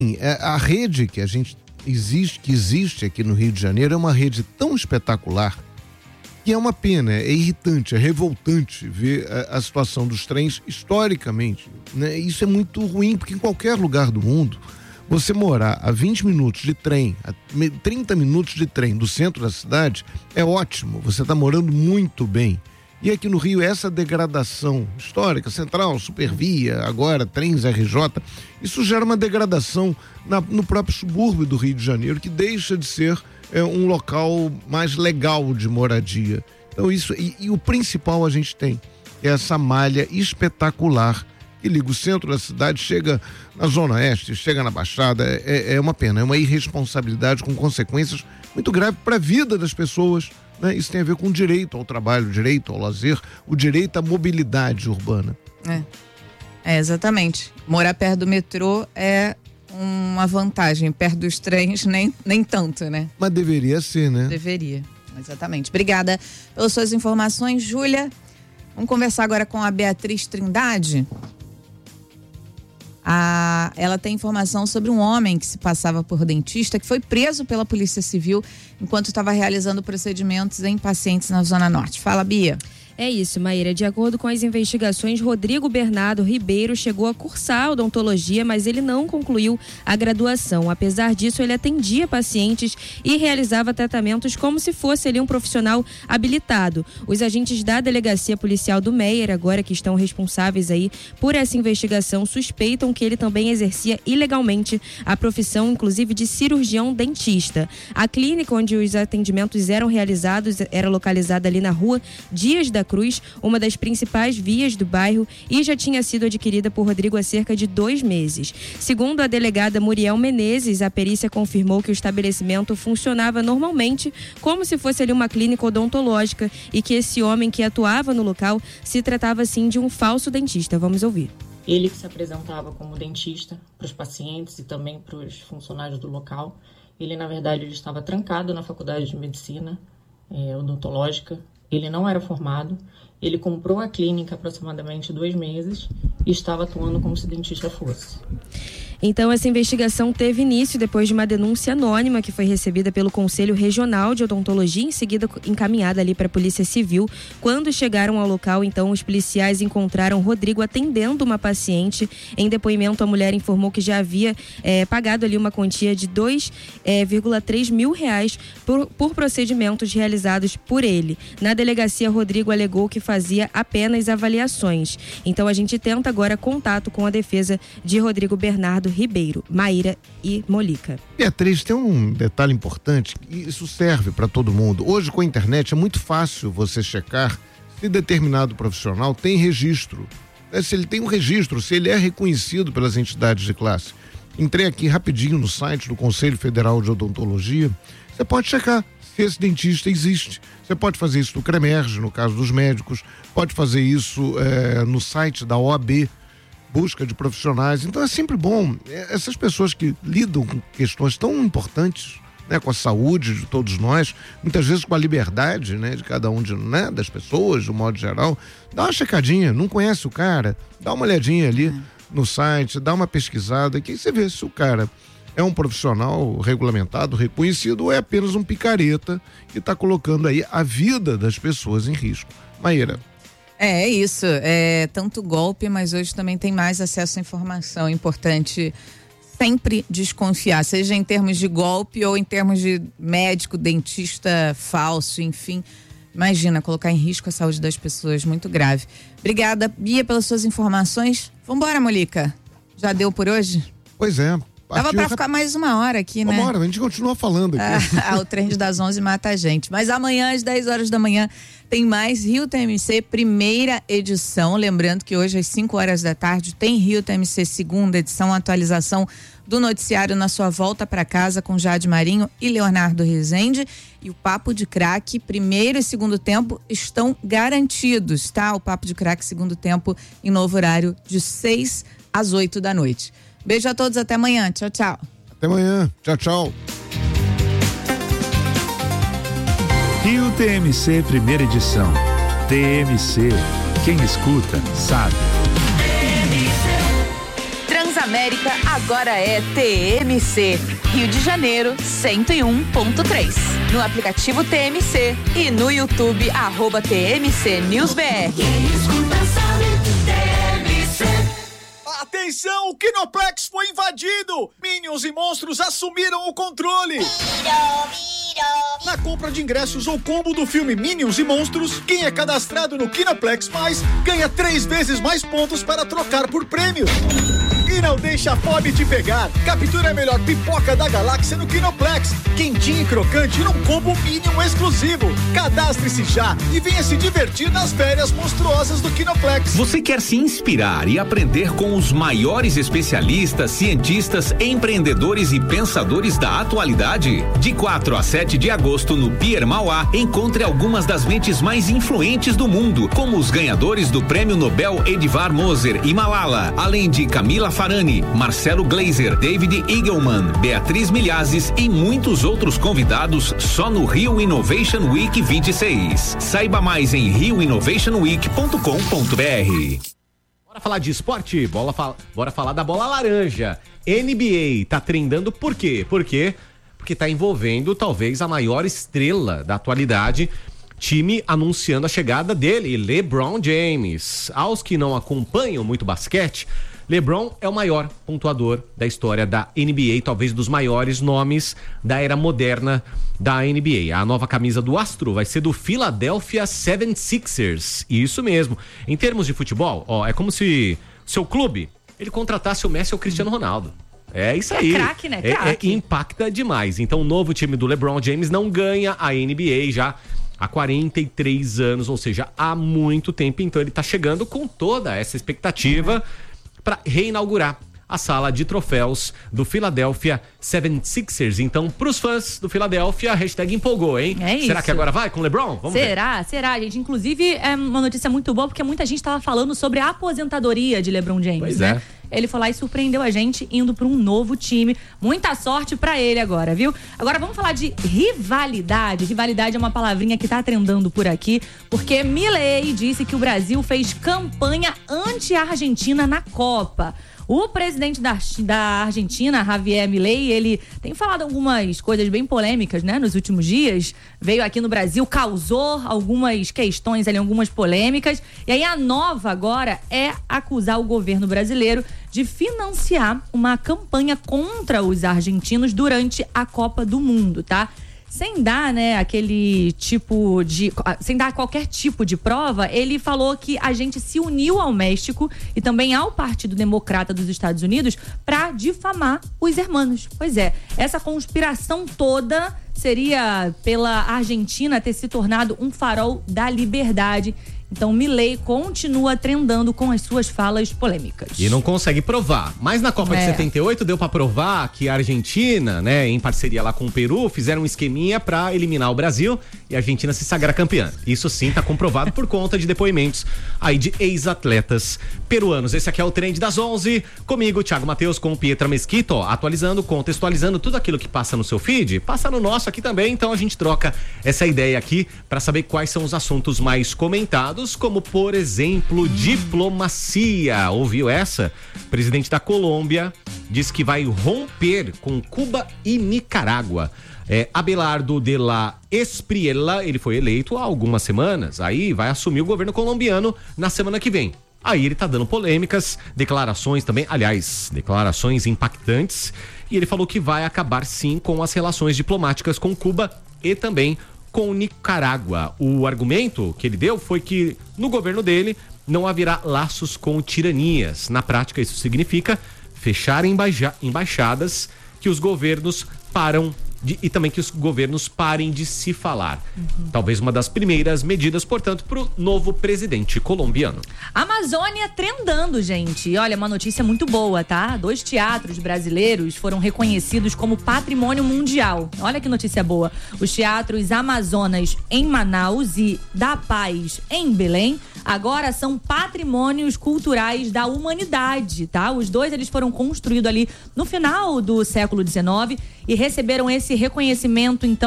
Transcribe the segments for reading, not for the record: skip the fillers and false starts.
A rede que existe aqui no Rio de Janeiro é uma rede tão espetacular que é uma pena, é irritante, é revoltante ver a situação dos trens historicamente, né? Isso é muito ruim, porque em qualquer lugar do mundo, você morar a 20 minutos de trem, a 30 minutos de trem do centro da cidade, é ótimo, você está morando muito bem. E aqui no Rio, essa degradação histórica, Central, Supervia, agora trens RJ, isso gera uma degradação no próprio subúrbio do Rio de Janeiro, que deixa de ser um local mais legal de moradia. Então isso, e o principal a gente tem, é essa malha espetacular que liga o centro da cidade, chega na Zona Oeste, chega na Baixada. É uma pena, é uma irresponsabilidade com consequências muito graves para a vida das pessoas, né? Isso tem a ver com o direito ao trabalho, o direito ao lazer, o direito à mobilidade urbana. Exatamente. Morar perto do metrô é uma vantagem, perto dos trens nem tanto, né? Mas deveria ser, né? Deveria, exatamente. Obrigada pelas suas informações, Júlia. Vamos conversar agora com a Beatriz Trindade. Ela tem informação sobre um homem que se passava por dentista, que foi preso pela Polícia Civil enquanto estava realizando procedimentos em pacientes na Zona Norte. Fala, Bia. É isso, Maíra. De acordo com as investigações, Rodrigo Bernardo Ribeiro chegou a cursar odontologia, mas ele não concluiu a graduação. Apesar disso, ele atendia pacientes e realizava tratamentos como se fosse ali um profissional habilitado. Os agentes da Delegacia Policial do Meier, agora que estão responsáveis aí por essa investigação, suspeitam que ele também exercia ilegalmente a profissão, inclusive de cirurgião dentista. A clínica onde os atendimentos eram realizados era localizada ali na rua Dias da Cruz, uma das principais vias do bairro, e já tinha sido adquirida por Rodrigo há cerca de 2 meses. Segundo a delegada Muriel Menezes, a perícia confirmou que o estabelecimento funcionava normalmente, como se fosse ali uma clínica odontológica, e que esse homem que atuava no local se tratava sim de um falso dentista. Vamos ouvir. Ele que se apresentava como dentista para os pacientes e também para os funcionários do local. Ele, na verdade, ele estava trancado na Faculdade de Medicina Odontológica. Ele não era formado, ele comprou a clínica há aproximadamente 2 meses e estava atuando como se dentista fosse. Então, essa investigação teve início depois de uma denúncia anônima que foi recebida pelo Conselho Regional de Odontologia, em seguida encaminhada ali para a Polícia Civil. Quando chegaram ao local, então, os policiais encontraram Rodrigo atendendo uma paciente. Em depoimento, a mulher informou que já havia pagado ali uma quantia de 2,3 mil reais por procedimentos realizados por ele. Na delegacia, Rodrigo alegou que fazia apenas avaliações. Então, a gente tenta agora contato com a defesa de Rodrigo Bernardo Ribeiro, Maíra e Molica. Beatriz, tem um detalhe importante, e isso serve para todo mundo. Hoje, com a internet, é muito fácil você checar se determinado profissional tem registro. Se ele tem um registro, se ele é reconhecido pelas entidades de classe. Entrei aqui rapidinho no site do Conselho Federal de Odontologia. Você pode checar se esse dentista existe. Você pode fazer isso no CREMERGE, no caso dos médicos. Pode fazer isso no site da OAB, busca de profissionais. Então é sempre bom, essas pessoas que lidam com questões tão importantes, né, com a saúde de todos nós, muitas vezes com a liberdade, né, de cada um das pessoas, de um modo geral, dá uma checadinha, não conhece o cara, dá uma olhadinha ali no site, dá uma pesquisada, que aí você vê se o cara é um profissional regulamentado, reconhecido, ou é apenas um picareta que está colocando aí a vida das pessoas em risco. Maíra. É isso, é tanto golpe, mas hoje também tem mais acesso à informação. É importante sempre desconfiar, seja em termos de golpe ou em termos de médico, dentista falso, enfim. Imagina, colocar em risco a saúde das pessoas, muito grave. Obrigada, Bia, pelas suas informações. Vambora, Molica. Já deu por hoje? Pois é. Dava pra ficar mais 1 hora aqui, né? 1 hora, a gente continua falando aqui. O trem das 11 mata a gente. Mas amanhã, às 10 horas da manhã, tem mais Rio TMC, primeira edição. Lembrando que hoje, às 5 horas da tarde, tem Rio TMC, segunda edição, atualização do noticiário na sua volta para casa com Jade Marinho e Leonardo Rezende. E o Papo de Craque, primeiro e segundo tempo, estão garantidos, tá? O Papo de Craque, segundo tempo, em novo horário, de 6 às 8 da noite. Beijo a todos, até amanhã. Tchau, tchau. Até amanhã. Tchau, tchau. Rio TMC, primeira edição. TMC, quem escuta sabe. Transamérica. América agora é TMC. Rio de Janeiro, 101.3. No aplicativo TMC e no YouTube, @TMC News BR. Atenção, o Kinoplex foi invadido! Minions e monstros assumiram o controle! Na compra de ingressos ou combo do filme Minions e Monstros, quem é cadastrado no Kinoplex Mais ganha 3 vezes mais pontos para trocar por prêmio. E não deixa a fome te pegar. Captura a melhor pipoca da galáxia no Kinoplex. Quentinha e crocante num combo Minion exclusivo. Cadastre-se já e venha se divertir nas férias monstruosas do Kinoplex. Você quer se inspirar e aprender com os maiores especialistas, cientistas, empreendedores e pensadores da atualidade? De 4 a 7 de agosto no Pier Mauá, encontre algumas das mentes mais influentes do mundo, como os ganhadores do Prêmio Nobel Edvard Moser e Malala, além de Camila Farani, Marcelo Gleiser, David Eagleman, Beatriz Milhazes e muitos outros convidados só no Rio Innovation Week 26. Saiba mais em rioinnovationweek.com.br. Bora falar de esporte? Bora falar da bola laranja. NBA tá trendando por quê? Porque tá envolvendo talvez a maior estrela da atualidade. Time anunciando a chegada dele, LeBron James. Aos que não acompanham muito basquete, LeBron é o maior pontuador da história da NBA, talvez dos maiores nomes da era moderna da NBA. A nova camisa do astro vai ser do Philadelphia 76ers. Isso mesmo. Em termos de futebol, é como se o seu clube, ele contratasse o Messi ou o Cristiano Ronaldo. É isso aí. É craque, né? Craque. Impacta demais. Então o novo time do LeBron James não ganha a NBA já há 43 anos, ou seja, há muito tempo. Então ele tá chegando com toda essa expectativa para reinaugurar a sala de troféus do Philadelphia 76ers. Então, pros fãs do Philadelphia, a hashtag empolgou, hein? É isso. Será que agora vai com o LeBron? Vamos ver. Será, gente. Inclusive, é uma notícia muito boa, porque muita gente tava falando sobre a aposentadoria de LeBron James, Pois né? é. Ele foi lá e surpreendeu a gente indo para um novo time. Muita sorte pra ele agora, viu? Agora vamos falar de rivalidade. Rivalidade é uma palavrinha que tá trendando por aqui, porque Milei disse que o Brasil fez campanha anti-Argentina na Copa. O presidente da Argentina, Javier Milei, ele tem falado algumas coisas bem polêmicas, né, nos últimos dias. Veio aqui no Brasil, causou algumas questões ali, algumas polêmicas. E aí a nova agora é acusar o governo brasileiro de financiar uma campanha contra os argentinos durante a Copa do Mundo, tá? Sem dar, né, sem dar qualquer tipo de prova, ele falou que a gente se uniu ao México e também ao Partido Democrata dos Estados Unidos para difamar os hermanos. Pois é, essa conspiração toda seria pela Argentina ter se tornado um farol da liberdade. Então, Milei continua trendando com as suas falas polêmicas. E não consegue provar. Mas na Copa de 78 deu pra provar que a Argentina, né, em parceria lá com o Peru, fizeram um esqueminha pra eliminar o Brasil e a Argentina se sagrar campeã. Isso sim tá comprovado por conta de depoimentos aí de ex-atletas peruanos. Esse aqui é o Trend das 11. Comigo, Thiago Matheus, com o Pietra Mesquita, atualizando, contextualizando tudo aquilo que passa no seu feed, passa no nosso aqui também. Então a gente troca essa ideia aqui pra saber quais são os assuntos mais comentados, como, por exemplo, diplomacia. Ouviu essa? O presidente da Colômbia diz que vai romper com Cuba e Nicarágua. Abelardo de la Espriella, ele foi eleito há algumas semanas, aí vai assumir o governo colombiano na semana que vem. Aí ele tá dando polêmicas, declarações também, aliás, declarações impactantes, e ele falou que vai acabar sim com as relações diplomáticas com Cuba e também com Nicarágua. O argumento que ele deu foi que no governo dele não haverá laços com tiranias. Na prática, isso significa fechar embaixadas, que os governos e também que os governos parem de se falar. Talvez uma das primeiras medidas, portanto, para o novo presidente colombiano. Amazônia trendando, gente. Olha, uma notícia muito boa, tá? 2 teatros brasileiros foram reconhecidos como patrimônio mundial. Olha que notícia boa. Os teatros Amazonas em Manaus e Da Paz em Belém agora são patrimônios culturais da humanidade, tá? Os dois, eles foram construídos ali no final do século XIX e receberam esse reconhecimento, então,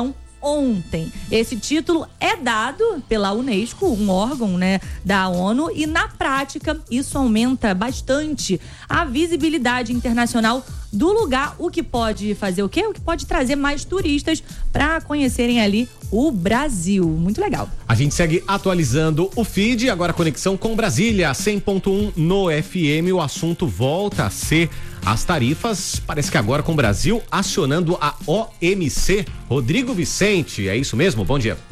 ontem. Esse título é dado pela Unesco, um órgão, né, da ONU, e na prática isso aumenta bastante a visibilidade internacional do lugar, o que pode fazer o quê? O que pode trazer mais turistas para conhecerem ali o Brasil. Muito legal. A gente segue atualizando o feed, agora conexão com Brasília, 100.1 no FM, o assunto volta a ser as tarifas, parece que agora com o Brasil acionando a OMC. Rodrigo Vicente, é isso mesmo? Bom dia.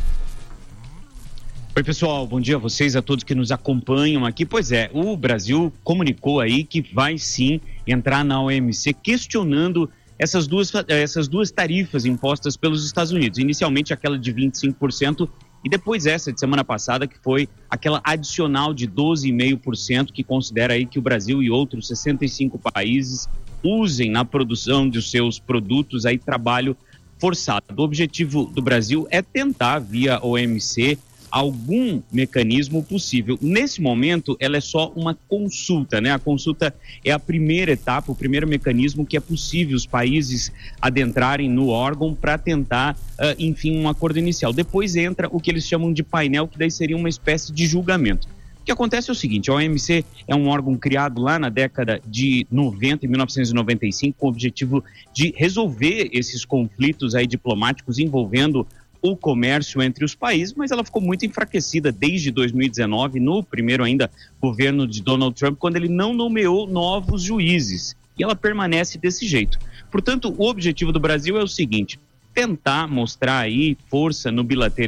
Oi, pessoal, bom dia a vocês, a todos que nos acompanham aqui. Pois é, o Brasil comunicou aí que vai sim entrar na OMC questionando essas duas tarifas impostas pelos Estados Unidos. Inicialmente aquela de 25% e depois essa de semana passada, que foi aquela adicional de 12,5%, que considera aí que o Brasil e outros 65 países usem na produção dos seus produtos aí trabalho forçado. O objetivo do Brasil é tentar, via OMC, algum mecanismo possível. Nesse momento, ela é só uma consulta, né? A consulta é a primeira etapa, o primeiro mecanismo que é possível os países adentrarem no órgão para tentar, enfim, um acordo inicial. Depois entra o que eles chamam de painel, que daí seria uma espécie de julgamento. O que acontece é o seguinte, a OMC é um órgão criado lá na década de 90, em 1995, com o objetivo de resolver esses conflitos aí diplomáticos envolvendo o comércio entre os países, mas ela ficou muito enfraquecida desde 2019, no primeiro ainda governo de Donald Trump, quando ele não nomeou novos juízes. E ela permanece desse jeito. Portanto, o objetivo do Brasil é o seguinte, tentar mostrar aí força no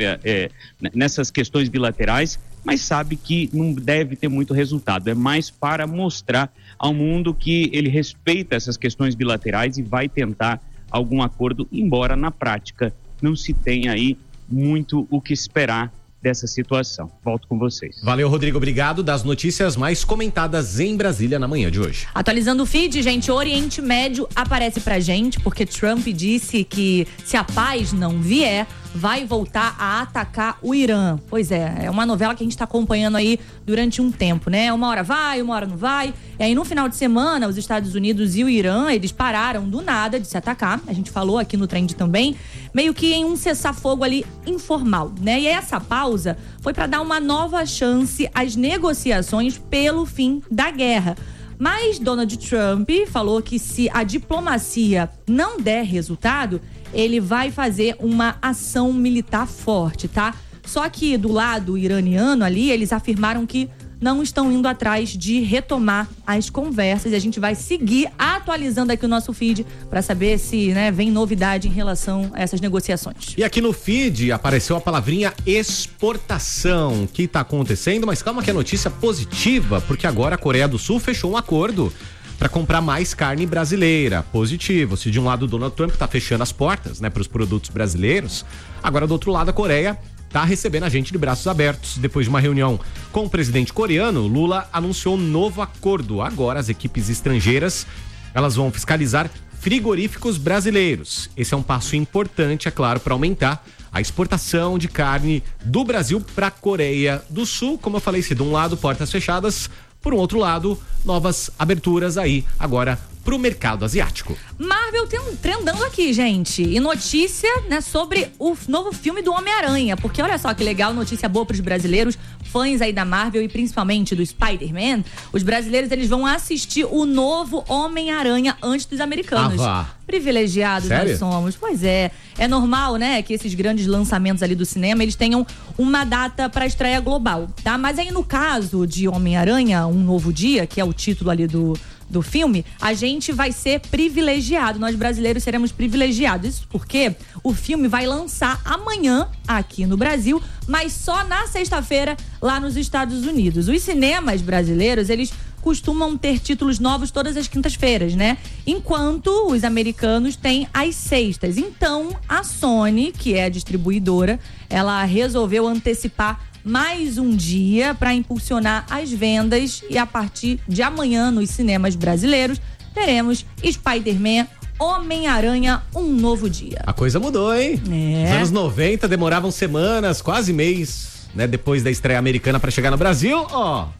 nessas questões bilaterais, mas sabe que não deve ter muito resultado. É mais para mostrar ao mundo que ele respeita essas questões bilaterais e vai tentar algum acordo, embora na prática não se tem aí muito o que esperar dessa situação. Volto com vocês. Valeu, Rodrigo. Obrigado. Das notícias mais comentadas em Brasília na manhã de hoje. Atualizando o feed, gente, o Oriente Médio aparece pra gente, porque Trump disse que se a paz não vier, vai voltar a atacar o Irã. Pois é uma novela que a gente tá acompanhando aí durante um tempo, né? Uma hora vai, uma hora não vai. E aí no final de semana, os Estados Unidos e o Irã, eles pararam do nada de se atacar. A gente falou aqui no Trend também, meio que em um cessar-fogo ali informal, né? E essa pausa foi para dar uma nova chance às negociações pelo fim da guerra. Mas Donald Trump falou que se a diplomacia não der resultado, ele vai fazer uma ação militar forte, tá? Só que do lado iraniano ali, eles afirmaram que não estão indo atrás de retomar as conversas. E a gente vai seguir atualizando aqui o nosso feed para saber se, né, vem novidade em relação a essas negociações. E aqui no feed apareceu a palavrinha exportação. O que está acontecendo? Mas calma que é notícia positiva, porque agora a Coreia do Sul fechou um acordo para comprar mais carne brasileira. Positivo. Se de um lado o Donald Trump está fechando as portas, né, para os produtos brasileiros, agora do outro lado a Coreia tá recebendo a gente de braços abertos. Depois de uma reunião com o presidente coreano, Lula anunciou um novo acordo. Agora as equipes estrangeiras, elas vão fiscalizar frigoríficos brasileiros. Esse é um passo importante, é claro, para aumentar a exportação de carne do Brasil para a Coreia do Sul. Como eu falei, se de um lado portas fechadas, por um outro lado, novas aberturas aí agora pro mercado asiático. Marvel tem um trendando aqui, gente. E notícia, né, sobre o novo filme do Homem-Aranha. Porque olha só que legal, notícia boa pros brasileiros, fãs aí da Marvel e principalmente do Spider-Man. Os brasileiros, eles vão assistir o novo Homem-Aranha antes dos americanos. Privilegiados nós somos. Pois é. É normal, né, que esses grandes lançamentos ali do cinema, eles tenham uma data para estreia global, tá? Mas aí no caso de Homem-Aranha, Um Novo Dia, que é o título ali do filme, a gente vai ser privilegiado. Nós brasileiros seremos privilegiados. Isso porque o filme vai lançar amanhã aqui no Brasil, mas só na sexta-feira lá nos Estados Unidos. Os cinemas brasileiros, eles costumam ter títulos novos todas as quintas-feiras, né? Enquanto os americanos têm às sextas. Então, a Sony, que é a distribuidora, ela resolveu antecipar mais um dia para impulsionar as vendas e a partir de amanhã nos cinemas brasileiros teremos Spider-Man, Homem-Aranha, Um Novo Dia. A coisa mudou, hein? Nos anos 90 demoravam semanas, quase mês, né, depois da estreia americana para chegar no Brasil, ó.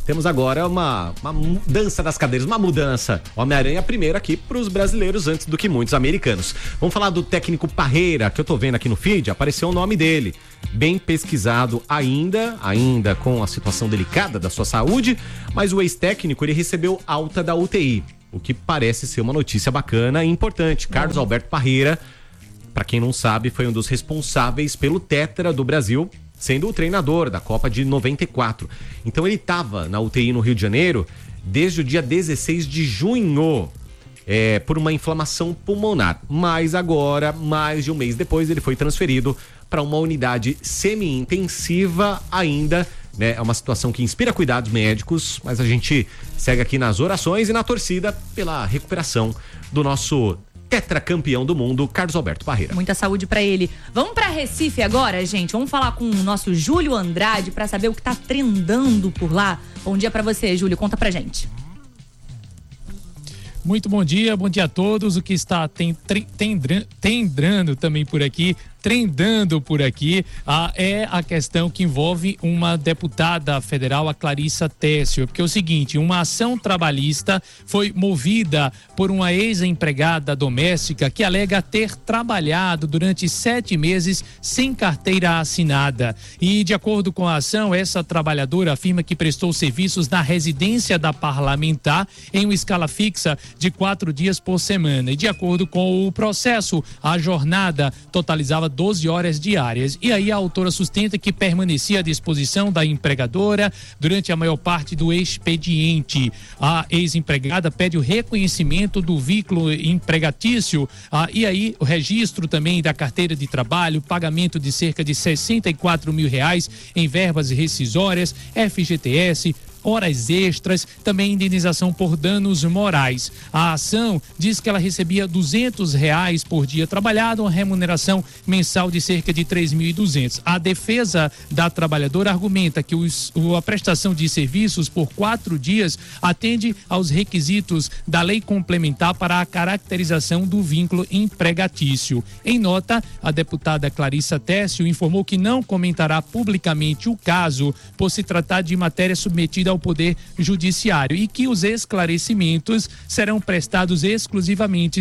temos agora uma dança das cadeiras, uma mudança. Homem-Aranha primeiro aqui pros brasileiros antes do que muitos americanos. Vamos falar do técnico Parreira, que eu tô vendo aqui no feed, apareceu o nome dele. Bem pesquisado ainda com a situação delicada da sua saúde, mas o ex-técnico, ele recebeu alta da UTI, o que parece ser uma notícia bacana e importante. Carlos Alberto Parreira, para quem não sabe, foi um dos responsáveis pelo Tetra do Brasil, sendo o treinador da Copa de 94. Então ele estava na UTI no Rio de Janeiro desde o dia 16 de junho, por uma inflamação pulmonar. Mas agora, mais de um mês depois, ele foi transferido para uma unidade semi-intensiva ainda, né? É uma situação que inspira cuidados médicos, mas a gente segue aqui nas orações e na torcida pela recuperação do nosso tetracampeão do mundo, Carlos Alberto Parreira. Muita saúde pra ele. Vamos pra Recife agora, gente. Vamos falar com o nosso Júlio Andrade pra saber o que tá trendando por lá. Bom dia pra você, Júlio. Conta pra gente. Muito bom dia a todos. O que está trendando também por aqui, trendando por aqui, é a questão que envolve uma deputada federal, a Clarissa Tessio, porque é o seguinte, uma ação trabalhista foi movida por uma ex-empregada doméstica que alega ter trabalhado durante 7 meses sem carteira assinada. E de acordo com a ação, essa trabalhadora afirma que prestou serviços na residência da parlamentar em uma escala fixa de 4 dias por semana. E de acordo com o processo, a jornada totalizava 12 horas diárias. E aí a autora sustenta que permanecia à disposição da empregadora durante a maior parte do expediente. A ex-empregada pede o reconhecimento do vínculo empregatício, e aí o registro também da carteira de trabalho, pagamento de cerca de R$64 mil em verbas rescisórias, FGTS, horas extras, também indenização por danos morais. A ação diz que ela recebia R$200 por dia trabalhado, uma remuneração mensal de cerca de 3.200. A defesa da trabalhadora argumenta que a prestação de serviços por 4 dias atende aos requisitos da lei complementar para a caracterização do vínculo empregatício. Em nota, a deputada Clarissa Tessio informou que não comentará publicamente o caso por se tratar de matéria submetida ao Poder Judiciário e que os esclarecimentos serão prestados exclusivamente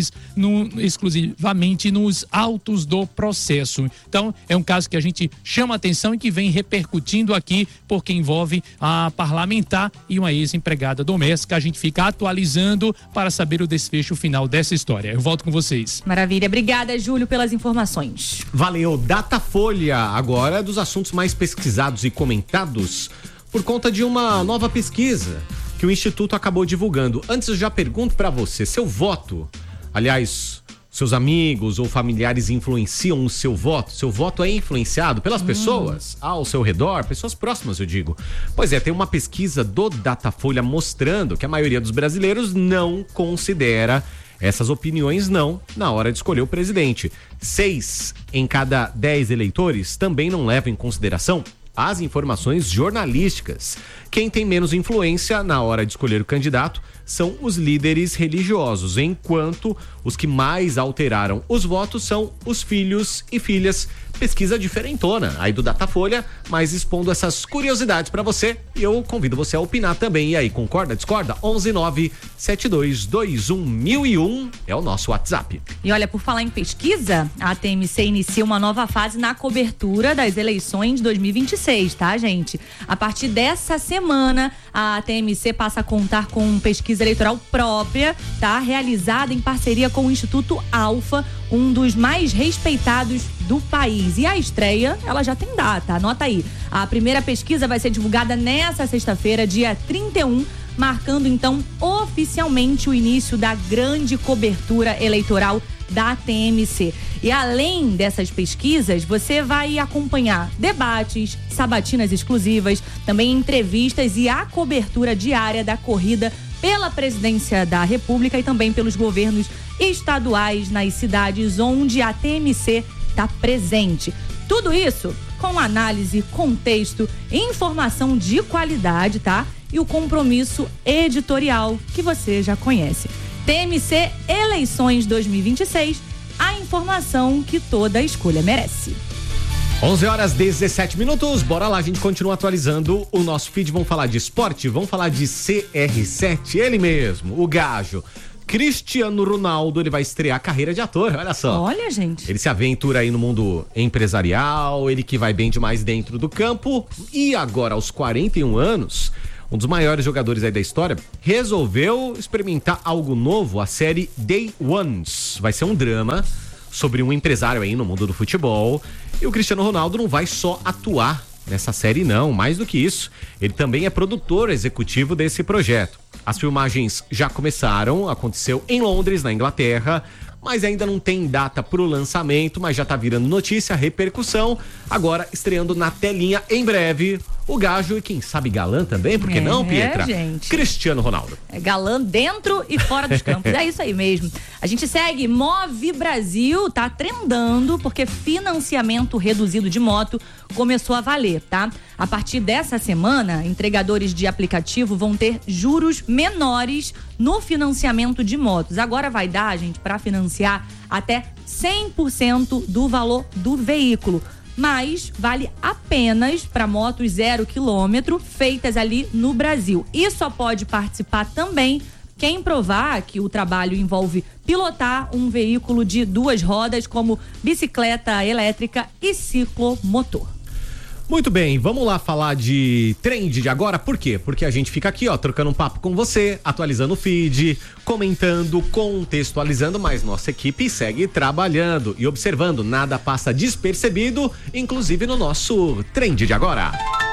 nos autos do processo. Então, é um caso que a gente chama atenção e que vem repercutindo aqui porque envolve a parlamentar e uma ex-empregada doméstica. A gente fica atualizando para saber o desfecho final dessa história. Eu volto com vocês. Maravilha. Obrigada, Júlio, pelas informações. Valeu. Datafolha, agora dos assuntos mais pesquisados e comentados por conta de uma nova pesquisa que o Instituto acabou divulgando. Antes eu já pergunto para você, seu voto, aliás, seus amigos ou familiares influenciam o seu voto? Seu voto é influenciado pelas pessoas ao seu redor, pessoas próximas, eu digo. Pois é, tem uma pesquisa do Datafolha mostrando que a maioria dos brasileiros não considera essas opiniões na hora de escolher o presidente. 6 em cada 10 eleitores também não levam em consideração as informações jornalísticas. Quem tem menos influência na hora de escolher o candidato são os líderes religiosos, enquanto os que mais alteraram os votos são os filhos e filhas. Pesquisa diferentona aí do Datafolha, mas expondo essas curiosidades para você, e eu convido você a opinar também. E aí, concorda, discorda? 11972211001 é o nosso WhatsApp. E olha, por falar em pesquisa, a TMC inicia uma nova fase na cobertura das eleições de 2026, tá, gente? A partir dessa semana, a TMC passa a contar com pesquisa eleitoral própria, tá? Realizada em parceria com o Instituto Alfa, um dos mais respeitados do país. E a estreia, ela já tem data, anota aí. A primeira pesquisa vai ser divulgada nessa sexta-feira, dia 31, marcando então oficialmente o início da grande cobertura eleitoral da TMC. E além dessas pesquisas, você vai acompanhar debates, sabatinas exclusivas, também entrevistas e a cobertura diária da corrida pela presidência da República e também pelos governos estaduais nas cidades onde a TMC está presente. Tudo isso com análise, contexto, informação de qualidade, tá? E o compromisso editorial que você já conhece. TMC Eleições 2026, a informação que toda escolha merece. 11h17. Bora lá, a gente continua atualizando o nosso feed. Vamos falar de esporte, vamos falar de CR7, ele mesmo, o gajo. Cristiano Ronaldo, ele vai estrear a carreira de ator, olha só. Olha, gente. Ele se aventura aí no mundo empresarial, ele que vai bem demais dentro do campo. E agora, aos 41 anos, um dos maiores jogadores aí da história, resolveu experimentar algo novo, a série Day Ones. Vai ser um drama sobre um empresário aí no mundo do futebol. E o Cristiano Ronaldo não vai só atuar nessa série não, mais do que isso, ele também é produtor executivo desse projeto. As filmagens já começaram, aconteceu em Londres, na Inglaterra, mas ainda não tem data pro lançamento, mas já tá virando notícia, repercussão, agora estreando na telinha em breve. O gajo e quem sabe galã também, por que não, Pietra? Gente. Cristiano Ronaldo. É galã dentro e fora dos campos. É isso aí mesmo. A gente segue. Move Brasil tá trendando porque financiamento reduzido de moto começou a valer, tá? A partir dessa semana, entregadores de aplicativo vão ter juros menores no financiamento de motos. Agora vai dar, gente, para financiar até 100% do valor do veículo. Mas vale apenas para motos 0 km feitas ali no Brasil. E só pode participar também quem provar que o trabalho envolve pilotar um veículo de 2 rodas, como bicicleta elétrica e ciclomotor. Muito bem, vamos lá falar de trend de agora, por quê? Porque a gente fica aqui, ó, trocando um papo com você, atualizando o feed, comentando, contextualizando, mas nossa equipe segue trabalhando e observando, nada passa despercebido, inclusive no nosso trend de agora.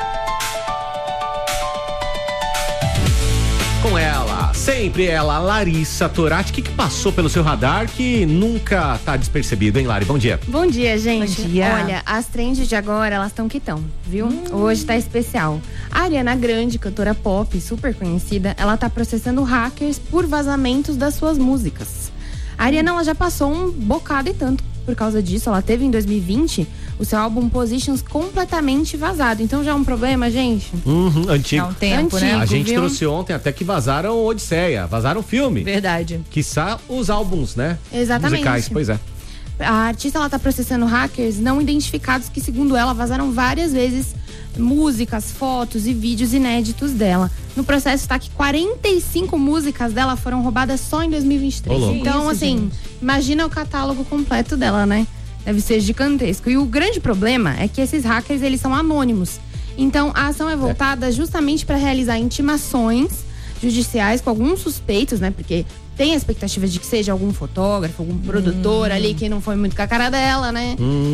Com ela, sempre ela, Larissa Torati. O que passou pelo seu radar que nunca tá despercebido, hein, Lari? Bom dia. Bom dia, gente. Bom dia. Olha, as trends de agora, elas estão que tão, viu? Hoje tá especial. A Ariana Grande, cantora pop, super conhecida, ela tá processando hackers por vazamentos das suas músicas. A Ariana, ela já passou um bocado e tanto por causa disso. Ela teve em 2020 o seu álbum Positions completamente vazado. Então já é um problema, gente? Antigo. Há um tempo, né? A gente viu? trouxe ontem até que vazaram Odisseia, vazaram o filme. Verdade. Quiçá os álbuns, né? Exatamente. Musicais, pois é. A artista, ela tá processando hackers não identificados que, segundo ela, vazaram várias vezes músicas, fotos e vídeos inéditos dela. No processo está que 45 músicas dela foram roubadas só em 2023. Olô. Então, Isso, assim, gente. imagina o catálogo completo dela, né? Deve ser gigantesco. E o grande problema é que esses hackers, eles são anônimos. Então, a ação é voltada justamente para realizar intimações judiciais com alguns suspeitos, né? Porque tem a expectativa de que seja algum fotógrafo, algum produtor ali que não foi muito com a cara dela, né?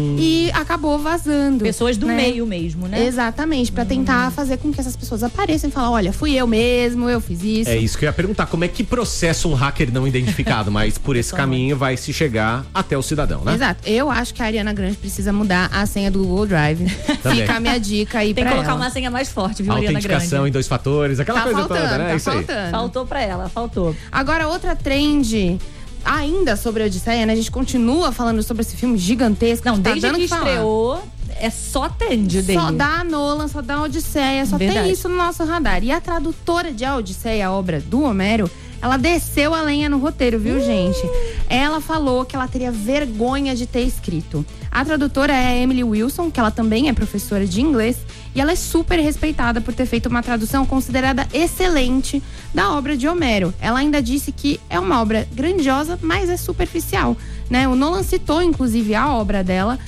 E acabou vazando. Pessoas do né? meio mesmo, né? Exatamente, pra tentar fazer com que essas pessoas apareçam e falar, olha, fui eu mesmo, eu fiz isso. É isso que eu ia perguntar, como é que processa um hacker não identificado, mas por esse caminho vai se chegar até o cidadão, né? Exato. Eu acho que a Ariana Grande precisa mudar a senha do Google Drive. Também. Fica a minha dica aí Tem pra que colocar ela. uma senha mais forte, viu, Ariana Autenticação Grande? em 2 fatores, aquela Tá coisa faltando, toda, né? tá Isso aí. faltando. Faltou pra ela, faltou. Agora, outra trend, ainda sobre a Odisseia, né? A gente continua falando sobre esse filme gigantesco. Não, tá desde dando que o falar. estreou, é só trend dele. Só dá a Nolan, só dá a Odisseia, só Verdade. tem isso no nosso radar. E a tradutora de A Odisseia, a obra do Homero, ela desceu a lenha no roteiro, viu, gente? Ela falou que ela teria vergonha de ter escrito. A tradutora é a Emily Wilson, que ela também é professora de inglês, e ela é super respeitada por ter feito uma tradução considerada excelente da obra de Homero. Ela ainda disse que é uma obra grandiosa, mas é superficial, né? O Nolan citou, inclusive, a obra dela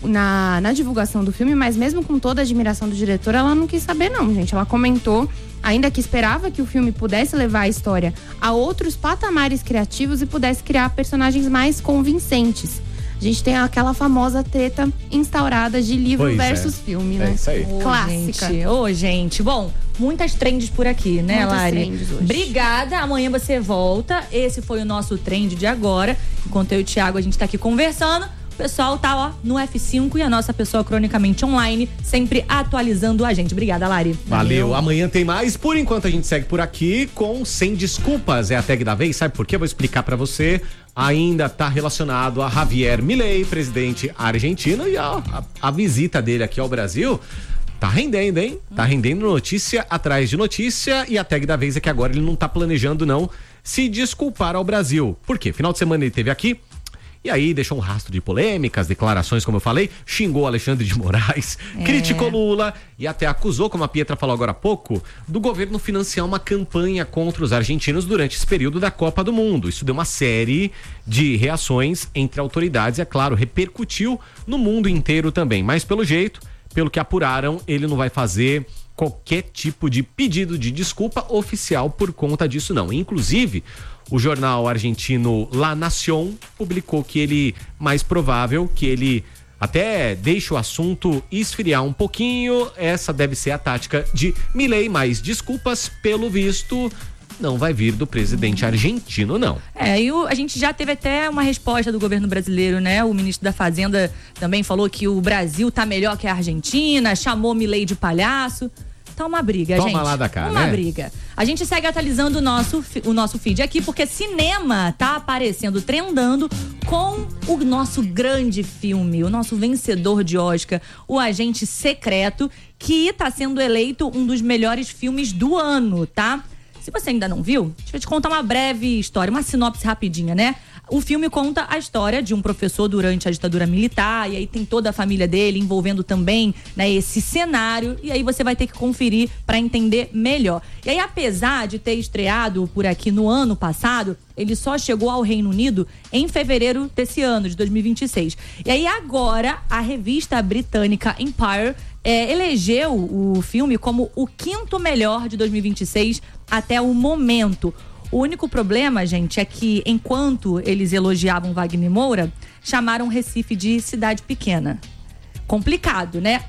na divulgação do filme, mas mesmo com toda a admiração do diretor, ela não quis saber não, gente. Ela comentou, ainda que esperava que o filme pudesse levar a história a outros patamares criativos e pudesse criar personagens mais convincentes. A gente tem aquela famosa treta instaurada de livro Pois versus é. filme, É né? isso aí. Clássica. Gente. Bom, muitas trends por aqui, né, Muitas Lari? trends hoje. Obrigada. Amanhã você volta. Esse foi o nosso trend de agora. Enquanto eu e o Thiago, a gente tá aqui conversando. O pessoal tá, ó, no F5 e a nossa pessoa cronicamente online, sempre atualizando a gente. Obrigada, Lari. Valeu. Amanhã tem mais. Por enquanto a gente segue por aqui com Sem Desculpas. É a tag da vez. Sabe por quê? Eu vou explicar pra você. Ainda tá relacionado a Javier Milei, presidente argentino, e a visita dele aqui ao Brasil tá rendendo, hein? Tá rendendo notícia atrás de notícia, e a tag da vez é que agora ele não tá planejando não se desculpar ao Brasil. Por quê? Final de semana ele esteve aqui E aí deixou um rastro de polêmicas, declarações, como eu falei, xingou Alexandre de Moraes, criticou Lula e até acusou, como a Pietra falou agora há pouco, do governo financiar uma campanha contra os argentinos durante esse período da Copa do Mundo. Isso deu uma série de reações entre autoridades e, é claro, repercutiu no mundo inteiro também. Mas pelo jeito, pelo que apuraram, ele não vai fazer qualquer tipo de pedido de desculpa oficial por conta disso, não. Inclusive, o jornal argentino La Nación publicou que ele, mais provável, que ele até deixa o assunto esfriar um pouquinho. Essa deve ser a tática de Milei, mas desculpas, pelo visto, não vai vir do presidente argentino, não. E a gente já teve até uma resposta do governo brasileiro, né? O ministro da Fazenda também falou que o Brasil tá melhor que a Argentina, chamou Milei de palhaço. Tá uma briga, gente. Toma lá da cara, uma briga. A gente segue atualizando o nosso feed aqui, porque cinema tá aparecendo, trendando com o nosso grande filme, o nosso vencedor de Oscar, O Agente Secreto, que tá sendo eleito um dos melhores filmes do ano, tá? Se você ainda não viu, deixa eu te contar uma breve história, uma sinopse rapidinha, né? O filme conta a história de um professor durante a ditadura militar, e aí tem toda a família dele envolvendo também, né, esse cenário, e aí você vai ter que conferir para entender melhor. E aí, apesar de ter estreado por aqui no ano passado, ele só chegou ao Reino Unido em fevereiro desse ano, de 2026. E aí agora, a revista britânica Empire elegeu o filme como o 5º melhor de 2026 até o momento. O único problema, gente, é que enquanto eles elogiavam Wagner Moura, chamaram Recife de cidade pequena. Complicado, né?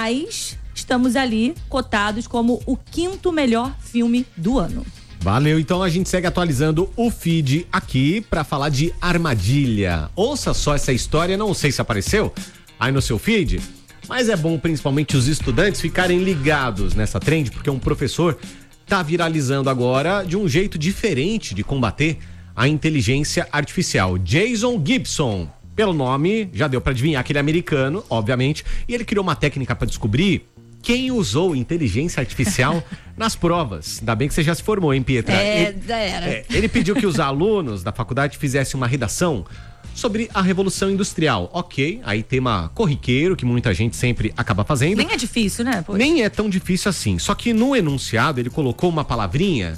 Mas estamos ali cotados como o 5º melhor filme do ano. Valeu, então a gente segue atualizando o feed aqui pra falar de Armadilha. Ouça só essa história, não sei se apareceu aí no seu feed, mas é bom principalmente os estudantes ficarem ligados nessa trend, porque um professor tá viralizando agora de um jeito diferente de combater a inteligência artificial. Jason Gibson, pelo nome, já deu pra adivinhar que ele é americano, obviamente, e ele criou uma técnica pra descobrir quem usou inteligência artificial nas provas. Ainda bem que você já se formou, hein, Pietra? Já era. Ele pediu que os alunos da faculdade fizessem uma redação sobre a Revolução Industrial. Ok, aí tema corriqueiro, que muita gente sempre acaba fazendo. Nem é difícil, né? Poxa. Nem é tão difícil assim. Só que no enunciado ele colocou uma palavrinha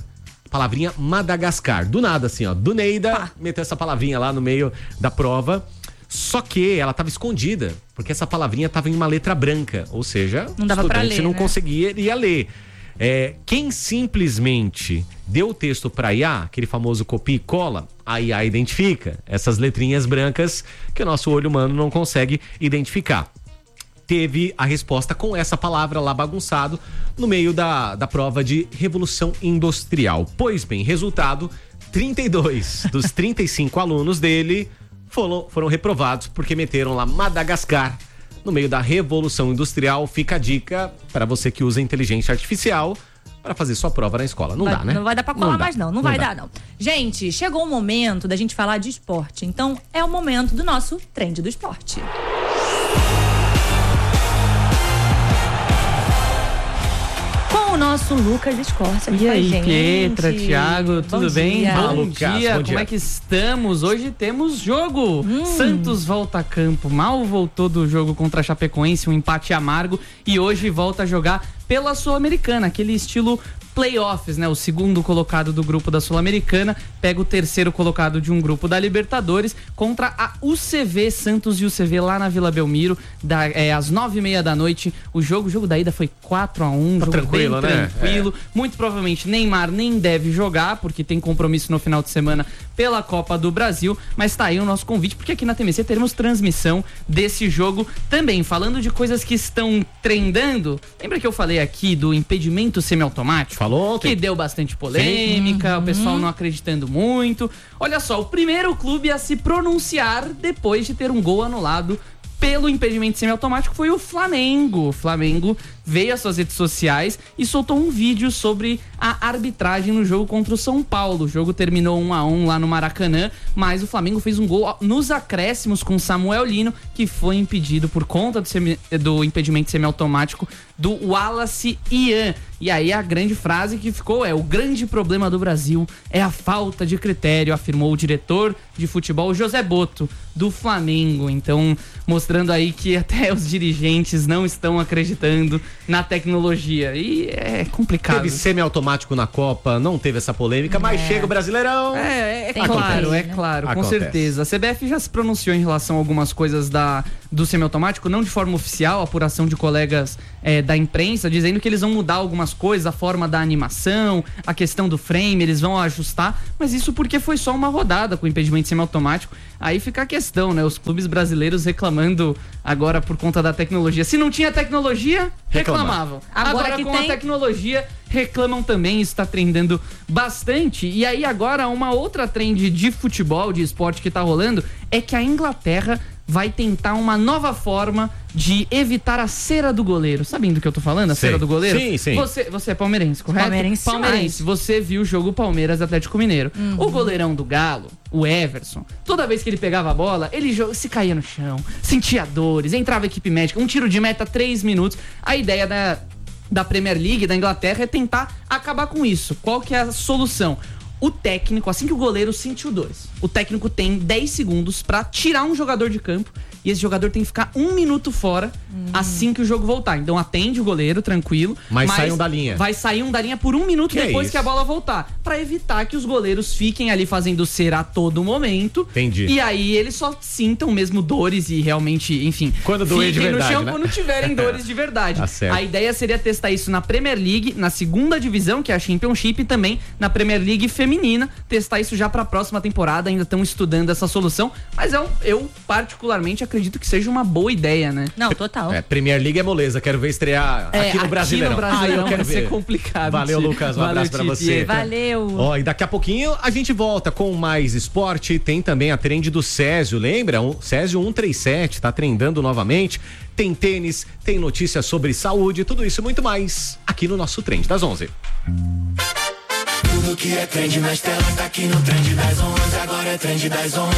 Madagascar. Do nada, assim, ó. Do Neida, meteu essa palavrinha lá no meio da prova. Só que ela estava escondida, porque essa palavrinha estava em uma letra branca. Ou seja, não dava pra ler, não né? conseguiria ler. Quem simplesmente deu o texto para IA, aquele famoso copia e cola, a IA identifica essas letrinhas brancas que o nosso olho humano não consegue identificar. Teve a resposta com essa palavra lá bagunçado no meio da prova de Revolução Industrial. Pois bem, resultado, 32 dos 35 alunos dele foram reprovados porque meteram lá Madagascar no meio da Revolução Industrial. Fica a dica para você que usa inteligência artificial para fazer sua prova na escola. Não dá, né? Não vai dar pra colar mais, não. Não vai dar, não. Gente, chegou o momento da gente falar de esporte. Então, é o momento do nosso Trend do Esporte. Com o nosso Lucas Escorça aqui com a gente. E aí, Pietra, Thiago, tudo bem? Dia. Bom dia, como é que estamos? Hoje temos jogo. Santos volta a campo, mal voltou do jogo contra a Chapecoense, um empate amargo, e hoje volta a jogar pela Sul-Americana, aquele estilo playoffs, né? O segundo colocado do grupo da Sul-Americana pega o terceiro colocado de um grupo da Libertadores contra a UCV, Santos e UCV lá na Vila Belmiro, às 9h30 da noite. O jogo da ida foi 4-1, jogo tranquilo, bem né? tranquilo. Muito provavelmente Neymar nem deve jogar, porque tem compromisso no final de semana pela Copa do Brasil, mas tá aí o nosso convite, porque aqui na TMC teremos transmissão desse jogo também. Falando de coisas que estão trendando, lembra que eu falei aqui do impedimento semiautomático? Falou ontem. Que deu bastante polêmica, o pessoal não acreditando muito. Olha só, o primeiro clube a se pronunciar depois de ter um gol anulado pelo impedimento semiautomático foi o Flamengo. O Flamengo veio às suas redes sociais e soltou um vídeo sobre a arbitragem no jogo contra o São Paulo. O jogo terminou 1-1 lá no Maracanã, mas o Flamengo fez um gol nos acréscimos com Samuel Lino, que foi impedido por conta do impedimento semiautomático do Wallace Ian. E aí a grande frase que ficou é: o grande problema do Brasil é a falta de critério, afirmou o diretor de futebol José Boto, do Flamengo. Então, mostrando aí que até os dirigentes não estão acreditando na tecnologia. E é complicado. Teve semiautomático na Copa, não teve essa polêmica, mas chega o Brasileirão. É claro, com certeza. A CBF já se pronunciou em relação a algumas coisas do semiautomático, não de forma oficial, apuração de colegas da imprensa, dizendo que eles vão mudar algumas coisas, a forma da animação, a questão do frame, eles vão ajustar, mas isso porque foi só uma rodada com impedimento semiautomático. Aí fica a questão, né? Os clubes brasileiros reclamando agora por conta da tecnologia. Se não tinha tecnologia, reclamavam. Agora que com a tecnologia, reclamam também. Isso tá trendendo bastante. E aí agora uma outra trend de futebol, de esporte que tá rolando, é que a Inglaterra vai tentar uma nova forma de evitar a cera do goleiro. Sabem do que eu tô falando? A cera do goleiro? Sim. Você é palmeirense, correto? Palmeirense. Você viu o jogo Palmeiras Atlético Mineiro. O goleirão do Galo, o Everson, toda vez que ele pegava a bola, ele se caía no chão, sentia dores, entrava equipe médica, um tiro de meta 3 minutos. A ideia da Premier League, da Inglaterra, é tentar acabar com isso. Qual que é a solução? O técnico, assim que o goleiro sentiu dores, o técnico tem 10 segundos pra tirar um jogador de campo e esse jogador tem que ficar 1 minuto fora assim que o jogo voltar. Então atende o goleiro, tranquilo. Mas sai um da linha. Vai sair um da linha por 1 minuto depois que a bola voltar. Pra evitar que os goleiros fiquem ali fazendo cera a todo momento. Entendi. E aí eles só sintam mesmo dores e realmente, enfim, quando doer de verdade, no chão, né? quando tiverem dores de verdade. Tá certo. A ideia seria testar isso na Premier League, na segunda divisão, que é a Championship, e também na Premier League feminina. Testar isso já pra próxima temporada. Ainda estão estudando essa solução, mas eu particularmente acredito que seja uma boa ideia, né? Não, total. Premier League é moleza, quero ver estrear aqui no Brasileirão. Eu quero ver. Ser complicado. Valeu, Lucas, um abraço pra você. Valeu. E daqui a pouquinho a gente volta com mais esporte. Tem também a trend do Césio, lembra? Césio 137, tá trendando novamente. Tem tênis, tem notícias sobre saúde, tudo isso e muito mais aqui no nosso Trend das 11. Tudo que é trend nas telas tá aqui no Trend das 11. Agora é Trend das 11.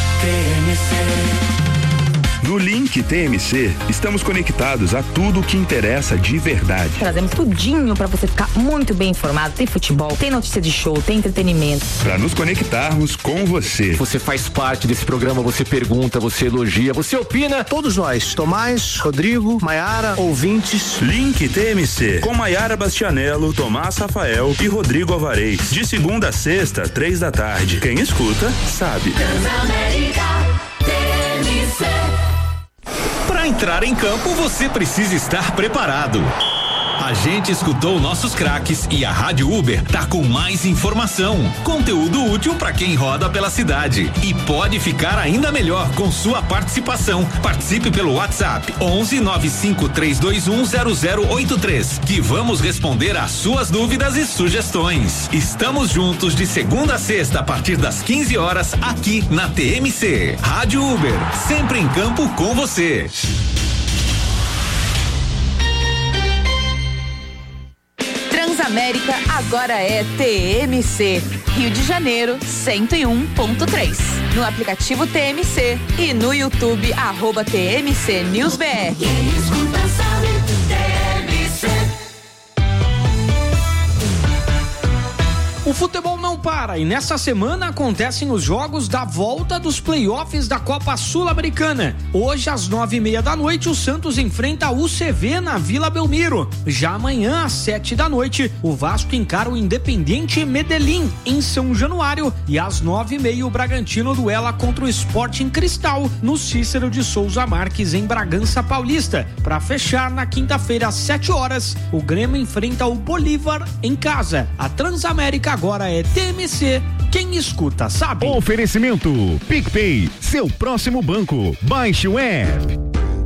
TMC. No Link TMC, estamos conectados a tudo o que interessa de verdade. Trazemos tudinho pra você ficar muito bem informado. Tem futebol, tem notícia de show, tem entretenimento. Pra nos conectarmos com você. Você faz parte desse programa, você pergunta, você elogia, você opina. Todos nós, Tomás, Rodrigo, Maiara, ouvintes. Link TMC, com Maiara Bastianello, Tomás Rafael e Rodrigo Alvarez. De segunda a sexta, 3 da tarde. Quem escuta, sabe. Transamérica TMC. Para entrar em campo, você precisa estar preparado. A gente escutou nossos craques e a Rádio Uber tá com mais informação, conteúdo útil para quem roda pela cidade e pode ficar ainda melhor com sua participação. Participe pelo WhatsApp 11 95321 0083 que vamos responder às suas dúvidas e sugestões. Estamos juntos de segunda a sexta a partir das 15 horas aqui na TMC. Rádio Uber, sempre em campo com você. Transamérica agora é TMC, Rio de Janeiro 101.3. No aplicativo TMC e no YouTube @TMC News BR. O futebol não para e nessa semana acontecem os jogos da volta dos playoffs da Copa Sul-Americana. Hoje às 9:30 da noite o Santos enfrenta o UCV na Vila Belmiro. Já amanhã às 7 da noite o Vasco encara o Independiente Medellín em São Januário e às 9:30 o Bragantino duela contra o Sporting Cristal no Cícero de Souza Marques em Bragança Paulista. Para fechar na quinta-feira às 7 horas o Grêmio enfrenta o Bolívar em casa. A Transamérica agora é TMC, quem escuta sabe. Oferecimento PicPay, seu próximo banco. Baixe o app.